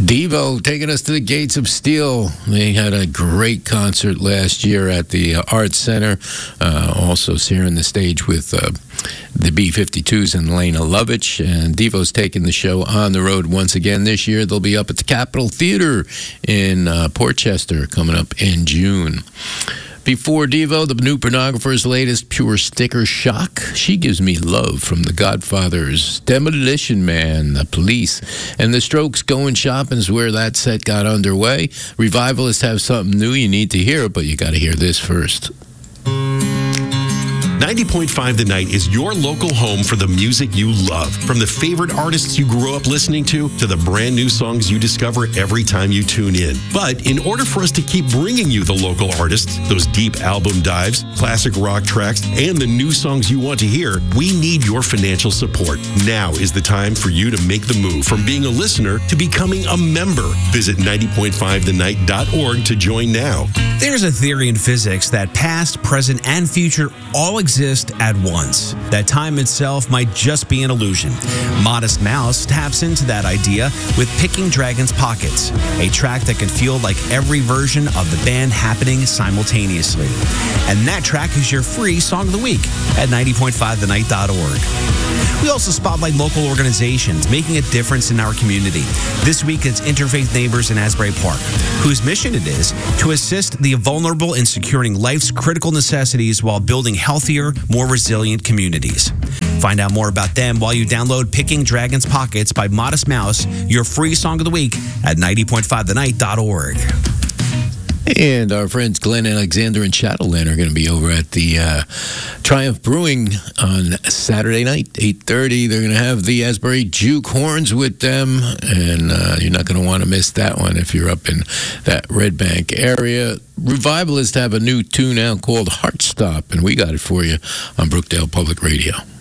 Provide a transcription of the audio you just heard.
Devo taking us to the Gates of Steel. They had a great concert last year at the Arts Center. Also sharing the stage with the B-52s and Lena Lovitch. And Devo's taking the show on the road once again this year. They'll be up at the Capitol Theater in Portchester coming up in June. Before Devo, the new Pornographer's latest Pure Sticker Shock. She Gives Me Love from The Godfathers, Demolition Man, The Police, and The Strokes Going Shopping is where that set got underway. Revivalists have something new you need to hear, but you got to hear this first. 90.5 The Night is your local home for the music you love. From the favorite artists you grew up listening to the brand new songs you discover every time you tune in. But in order for us to keep bringing you the local artists, those deep album dives, classic rock tracks, and the new songs you want to hear, we need your financial support. Now is the time for you to make the move from being a listener to becoming a member. Visit 90.5thenight.org to join now. There's a theory in physics that past, present, and future all exist at once. That time itself might just be an illusion. Modest Mouse taps into that idea with Picking Dragons Pockets, a track that can feel like every version of the band happening simultaneously. And that track is your free Song of the Week at 90.5thenight.org. We also spotlight local organizations making a difference in our community. This week, it's Interfaith Neighbors in Asbury Park, whose mission it is to assist the vulnerable in securing life's critical necessities while building healthier, more resilient communities. Find out more about them while you download Picking Dragons Pockets by Modest Mouse, your free Song of the Week at 90.5thenight.org. And our friends Glenn Alexander and Shadowland are going to be over at the Triumph Brewing on Saturday night, 8:30. They're going to have the Asbury Juke Horns with them, and you're not going to want to miss that one if you're up in that Red Bank area. Revivalists have a new tune out called Heartstop, and we got it for you on Brookdale Public Radio.